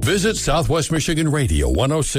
Visit Southwest Michigan Radio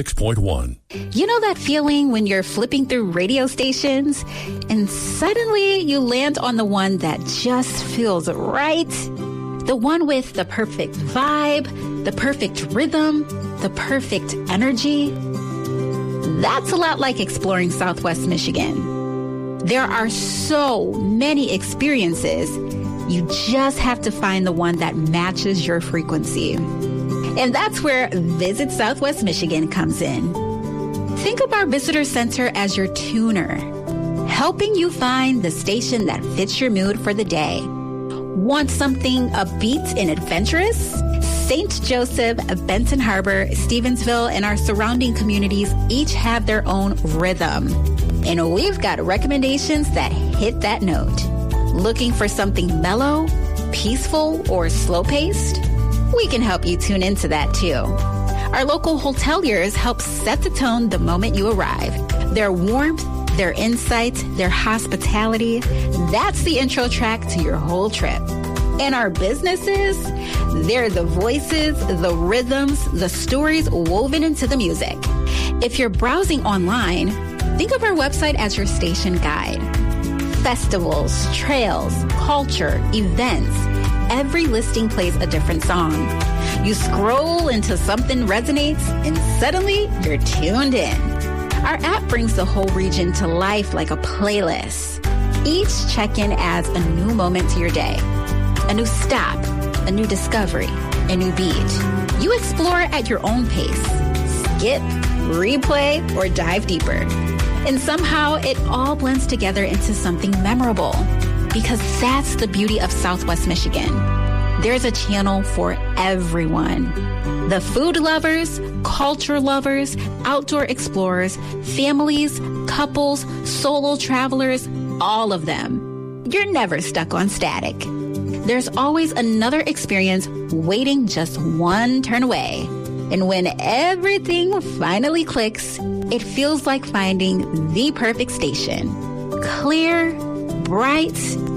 106.1. You know that feeling when you're flipping through radio stations and suddenly you land on the one that just feels right? The one with the perfect vibe, the perfect rhythm, the perfect energy? That's a lot like exploring Southwest Michigan. There are so many experiences. You just have to find the one that matches your frequency. And that's where Visit Southwest Michigan comes in. Think of our visitor center as your tuner, helping you find the station that fits your mood for the day. Want something upbeat and adventurous? St. Joseph, Benton Harbor, Stevensville, and our surrounding communities each have their own rhythm. And we've got recommendations that hit that note. Looking for something mellow, peaceful, or slow-paced? We can help you tune into that too. Our local hoteliers help set the tone the moment you arrive. Their warmth, their insight, their hospitality, that's the intro track to your whole trip. And our businesses, they're the voices, the rhythms, the stories woven into the music. If you're browsing online, think of our website as your station guide. Festivals, trails, culture, events, every listing plays a different song. You scroll until something resonates and suddenly you're tuned in. Our app brings the whole region to life like a playlist. Each check-in adds a new moment to your day. A new stop, a new discovery, a new beat. You explore at your own pace. Skip, replay, or dive deeper. And somehow it all blends together into something memorable. Because that's the beauty of Southwest Michigan. There's a channel for everyone. The food lovers, culture lovers, outdoor explorers, families, couples, solo travelers, all of them. You're never stuck on static. There's always another experience waiting just one turn away. And when everything finally clicks, it feels like finding the perfect station. Clear, bright,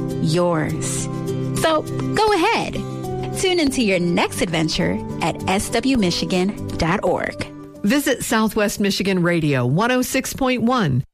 yours. So go ahead. Tune into your next adventure at swmichigan.org. Visit Southwest Michigan Radio 106.1